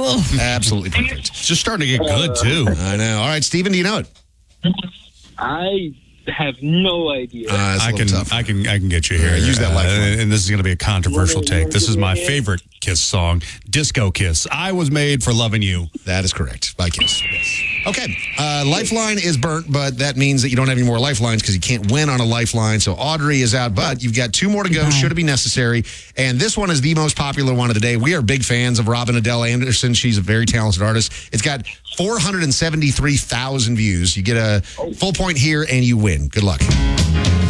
Absolutely perfect. It's just starting to get good, too. I know. All right, Steven, do you know it? I have no idea. It's a I little can, tough. I can get you here. use that lifeline. And this is going to be a controversial take. This is my favorite Kiss song, Disco Kiss. I Was Made for Loving You. That is correct. By Kiss. Okay. Lifeline is burnt, but that means that you don't have any more lifelines because you can't win on a lifeline. So Audrey is out, but you've got 2 more to go, should it be necessary. And this one is the most popular one of the day. We are big fans of Robin Adele Anderson. She's a very talented artist. It's got 473,000 views. You get a full point here and you win. Good luck.